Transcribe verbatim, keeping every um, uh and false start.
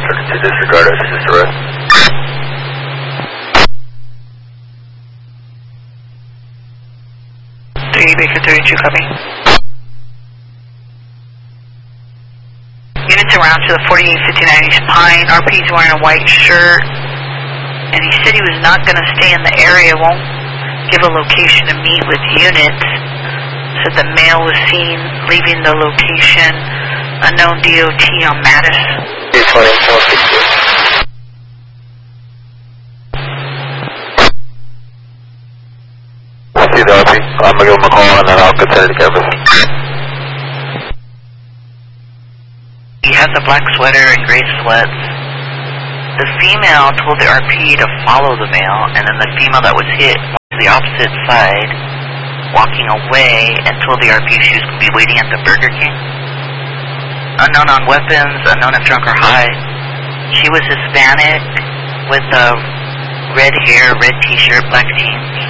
thirty-two, disregard us, just arrest. three Baker thirty-two, copy. Units around to the forty-eight fifty-nine East Pine. R P's wearing a white shirt, and he said he was not going to stay in the area, won't give a location to meet with units. Said the male was seen leaving the location, unknown D O T on Mattis. two twenty, four sixty. See the R P. I'm going to give him a call and then I'll consider the everything. He has a black sweater and gray sweats. The female told the R P to follow the male, and then the female that was hit went to the opposite side, walking away, and told the R P she was going to be waiting at the Burger King. Unknown on weapons, unknown if drunk or high. She was Hispanic with uh, red hair, red t-shirt, black jeans.